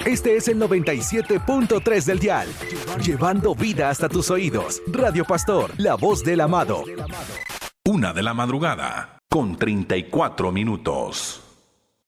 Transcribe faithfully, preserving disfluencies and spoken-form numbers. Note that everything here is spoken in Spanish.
Este es el noventa y siete punto tres del dial. Llevando vida hasta tus oídos. Radio Pastor, la voz del amado. Una de la madrugada, con treinta y cuatro minutos.